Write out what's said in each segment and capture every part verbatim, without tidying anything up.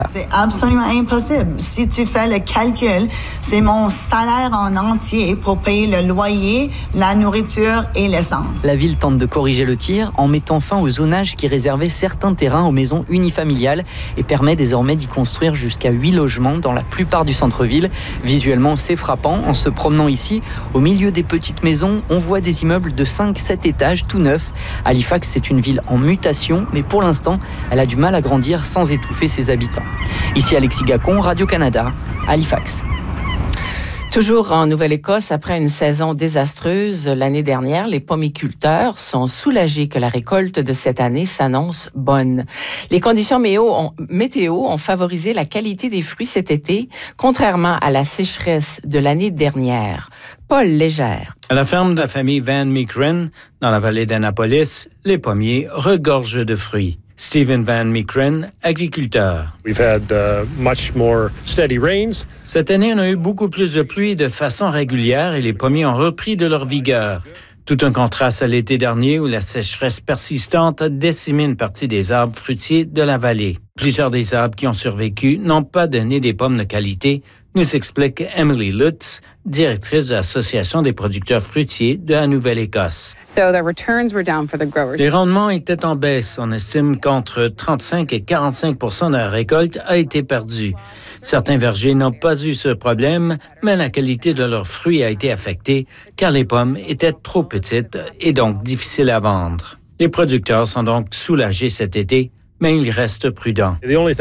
C'est absolument impossible. Si tu fais le calcul, c'est mon salaire en entier pour payer le loyer, la nourriture et l'essence. La ville tente de corriger le tir en mettant fin au zonage qui réservait certains terrains aux maisons unifamiliales et permet désormais d'y construire jusqu'à huit logements dans la plupart du centre-ville. Visuellement, c'est frappant. En se promenant ici, au milieu des petites maisons, on voit des immeubles de cinq sept étages tout neufs. Halifax, c'est une ville en mutation, mais pour l'instant, elle a du mal à grandir sans étouffer ses habitants. Ici Alexis Gacon, Radio-Canada, Halifax. Toujours en Nouvelle-Écosse, après une saison désastreuse l'année dernière, les pommiculteurs sont soulagés que la récolte de cette année s'annonce bonne. Les conditions méo ont, météo ont favorisé la qualité des fruits cet été, contrairement à la sécheresse de l'année dernière. Paul Légère. À la ferme de la famille Van Meekeren, dans la vallée d'Annapolis, les pommiers regorgent de fruits. Stephen Van Meekeren, agriculteur. We've had uh, much more steady rains. Cette année, on a eu beaucoup plus de pluie de façon régulière et les pommiers ont repris de leur vigueur. Tout un contraste à l'été dernier où la sécheresse persistante a décimé une partie des arbres fruitiers de la vallée. Plusieurs des arbres qui ont survécu n'ont pas donné des pommes de qualité, nous explique Emily Lutz, directrice de l'Association des producteurs fruitiers de la Nouvelle-Écosse. So the returns were down for the growers. Les rendements étaient en baisse. On estime qu'entre trente-cinq et quarante-cinq pour cent de la récolte a été perdue. Certains vergers n'ont pas eu ce problème, mais la qualité de leurs fruits a été affectée car les pommes étaient trop petites et donc difficiles à vendre. Les producteurs sont donc soulagés cet été, mais ils restent prudents.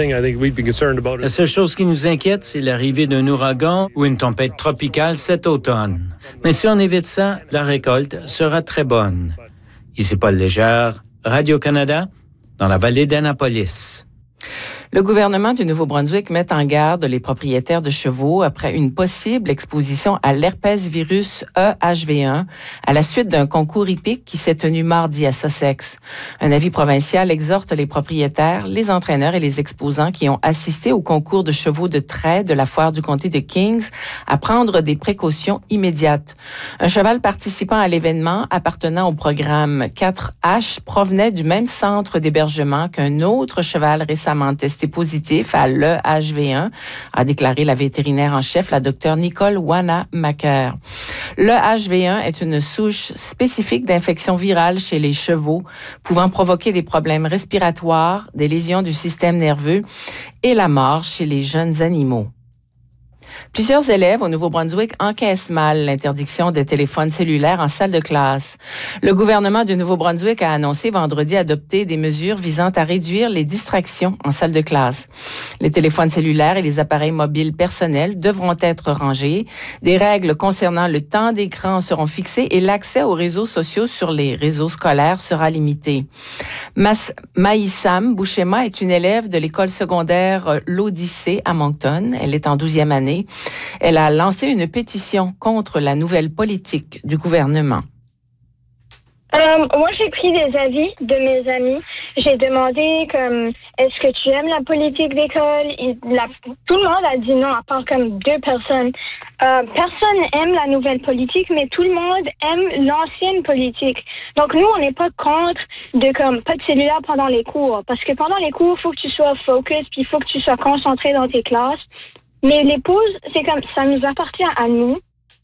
La seule chose qui nous inquiète, c'est l'arrivée d'un ouragan ou une tempête tropicale cet automne. Mais si on évite ça, la récolte sera très bonne. Ici Paul Légère, Radio-Canada, dans la vallée d'Annapolis. Le gouvernement du Nouveau-Brunswick met en garde les propriétaires de chevaux après une possible exposition à l'herpès-virus E H V un à la suite d'un concours hippique qui s'est tenu mardi à Sussex. Un avis provincial exhorte les propriétaires, les entraîneurs et les exposants qui ont assisté au concours de chevaux de trait de la foire du comté de Kings à prendre des précautions immédiates. Un cheval participant à l'événement appartenant au programme quatre H provenait du même centre d'hébergement qu'un autre cheval récemment testé positif à l'E H V un, a déclaré la vétérinaire en chef, la docteure Nicole Wanamaker. L'E H V un est une souche spécifique d'infection virale chez les chevaux, pouvant provoquer des problèmes respiratoires, des lésions du système nerveux et la mort chez les jeunes animaux. Plusieurs élèves au Nouveau-Brunswick encaissent mal l'interdiction des téléphones cellulaires en salle de classe. Le gouvernement du Nouveau-Brunswick a annoncé vendredi adopter des mesures visant à réduire les distractions en salle de classe. Les téléphones cellulaires et les appareils mobiles personnels devront être rangés. Des règles concernant le temps d'écran seront fixées et l'accès aux réseaux sociaux sur les réseaux scolaires sera limité. Mas- Maïsam Bouchema est une élève de l'école secondaire L'Odyssée à Moncton. Elle est en douzième année. Elle a lancé une pétition contre la nouvelle politique du gouvernement. Euh, moi, j'ai pris des avis de mes amis. J'ai demandé comme, est-ce que tu aimes la politique d'école? La, tout le monde a dit non, à part comme deux personnes. Euh, personne aime la nouvelle politique, mais tout le monde aime l'ancienne politique. Donc nous, on n'est pas contre de comme pas de cellulaire pendant les cours, parce que pendant les cours, il faut que tu sois focus, puis il faut que tu sois concentré dans tes classes. Mais les pauses, c'est comme ça nous appartient à nous.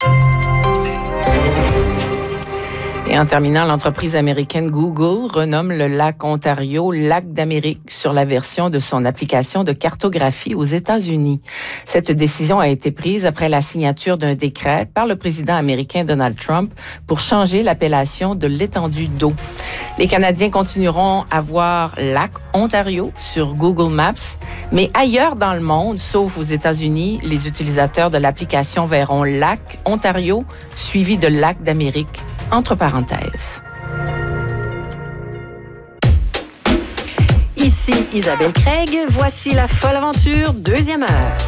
Et en terminant, l'entreprise américaine Google renomme le lac Ontario lac d'Amérique sur la version de son application de cartographie aux États-Unis. Cette décision a été prise après la signature d'un décret par le président américain Donald Trump pour changer l'appellation de l'étendue d'eau. Les Canadiens continueront à voir lac Ontario sur Google Maps, mais ailleurs dans le monde, sauf aux États-Unis, les utilisateurs de l'application verront lac Ontario suivi de lac d'Amérique entre parenthèses. Ici Isabelle Craig, voici la folle aventure, deuxième heure.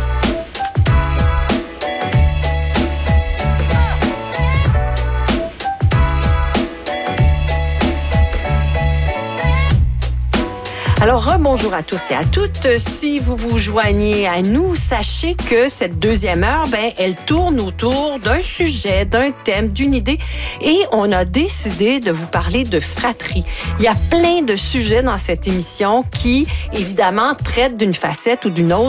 Alors, rebonjour à tous et à toutes. Si vous vous joignez à nous, sachez que cette deuxième heure, ben, elle tourne autour d'un sujet, d'un thème, d'une idée. Et on a décidé de vous parler de fratrie. Il y a plein de sujets dans cette émission qui, évidemment, traitent d'une facette ou d'une autre